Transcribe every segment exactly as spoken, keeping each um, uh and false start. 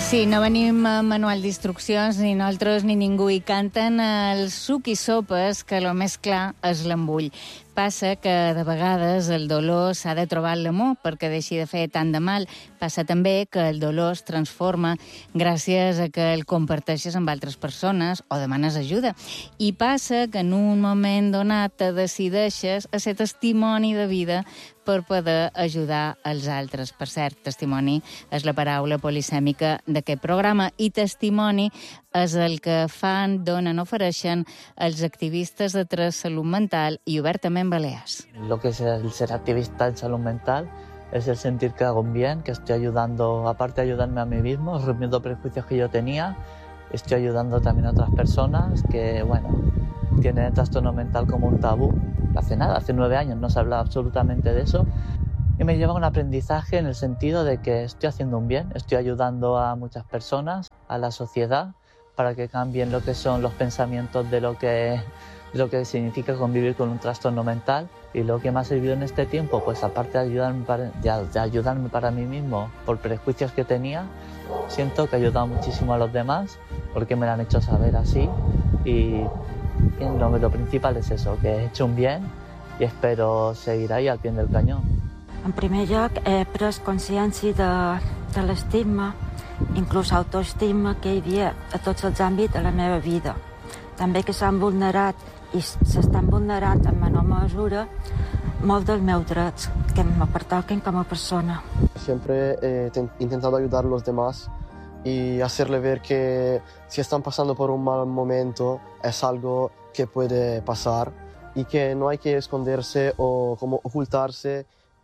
Sí, no venim a manual d'instruccions, ni nosaltres ni ningú. I canten el suc i sopes, que el més clar és l'embull. Passa que de vegades el dolor s'ha de trobar l'amor perquè deixi de fer tant de mal. Passa també que el dolor es transforma gràcies a que el comparteixes amb altres persones o demanes ajuda. I passa que en un moment donat te decideixes a ser testimoni de vida per poder ajudar els altres. Per cert, testimoni és la paraula polisèmica d'aquest programa i testimoni és el que fan, donen, ofereixen els activistes de tres salut mental i obertament balears. Lo que es el ser activista en salud mental es el sentir que hago un bien, que estoy ayudando, aparte de ayudarme a mí mismo, rompiendo prejuicios que yo tenía, estoy ayudando también a otras personas que, bueno, tienen el trastorno mental como un tabú. Hace nada, hace nueve años no se hablaba absolutamente de eso y me lleva a un aprendizaje en el sentido de que estoy haciendo un bien, estoy ayudando a muchas personas, a la sociedad, para que cambien lo que son los pensamientos de lo que, de lo que significa convivir con un trastorno mental. Y lo que me ha servido en este tiempo, pues aparte de ayudarme para, de, de ayudarme para mí mismo por prejuicios que tenía, siento que he ayudado muchísimo a los demás porque me lo han hecho saber así y bien, lo, lo principal és eso, que he hecho un bien i espero seguir ahí al pie del cañón. En primer lloc, he pres consciència de, de l'estigma, inclús autoestima que hi havia a tots els àmbits de la meva vida. També que s'han vulnerat i s'estan vulnerant en menor mesura molt dels meus drets que me pertoquen com a persona. Siempre he intentado ayudar a los demás y hacerle ver que si están pasando por un mal momento es algo que puede pasar y que no hay que esconderse o como ocultarse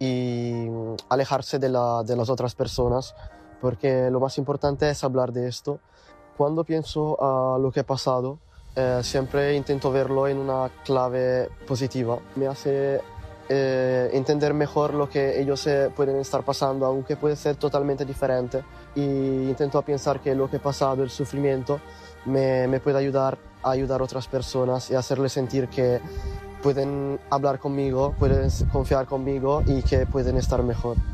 y alejarse de, la, de las otras personas, porque lo más importante es hablar de esto. Cuando pienso a lo que ha pasado, eh, siempre intento verlo en una clave positiva. Me hace eh, entender mejor lo que ellos eh, pueden estar pasando, aunque puede ser totalmente diferente. Y intento pensar que lo que ha pasado, el sufrimiento, me, me puede ayudar a ayudar a otras personas y hacerles sentir que pueden hablar conmigo, pueden confiar conmigo y que pueden estar mejor.